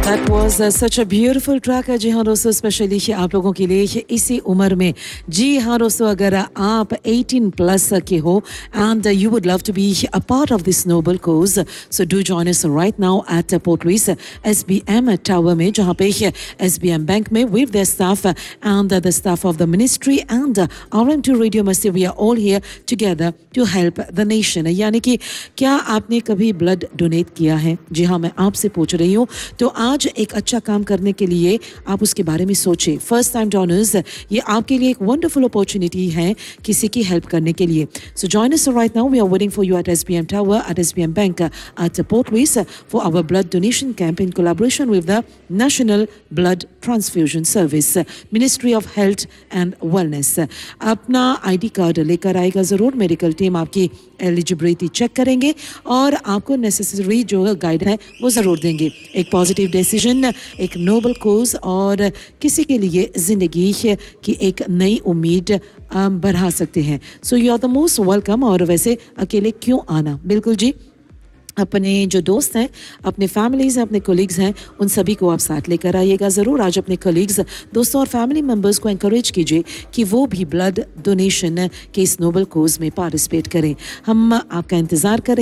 That was such a beautiful track. जी हाँ दोस्तों, specially आप लोगों के लिए इसी उम्र में। जी हाँ दोस्तों, अगर आप 18 प्लस के हो and you would love to be a part of this noble cause, so do join us right now at Port Louis SBM Tower में, जहाँ पे SBM Bank में with their staff and the staff of the ministry and RM2 Radio Masti, we are all here together to help the nation. यानी कि क्या आपने कभी blood donate किया है? जी हाँ, मैं आपसे पूछ रही हूँ। तो आज एक अच्छा काम करने के लिए आप उसके बारे में सोचें। फर्स्ट टाइम डोनर्स, ये आपके लिए एक वंडरफुल अपॉर्चुनिटी है किसी की हेल्प करने के लिए। So join us right now, we are waiting for you eight SBM Tower at SBM Bank at Port Louis for our blood donation camp in collaboration with the National Blood Transfusion Service, Ministry of Health and Wellness. अपना ID card लेकर आएगा ज़रूर। Medical team आपकी eligibility check करेंगे और आपको necessary जो guide है वो ज़रूर देंगे। एक पॉजिटिव डिसीजन, एक नोबल कोज और किसी के लिए ज़िंदगी की एक नई उम्मीद बढ़ा सकते हैं। So you are the most welcome. और वैसे अकेले क्यों आना? बिल्कुल जी, अपने जो दोस्त हैं, अपने फैमिलीज़ हैं, अपने कोलीग्स हैं, उन सभी को आप साथ लेकर आइएगा ज़रूर। आज अपने कोलीग्स, दोस्तों और फैमिली मेम्बर्स को एनकरेज कीजिए कि वो भी ब्लड डोनेशन के इस नोबल कोज में पार्टिसिपेट करें। हम आपका इंतज़ार करें।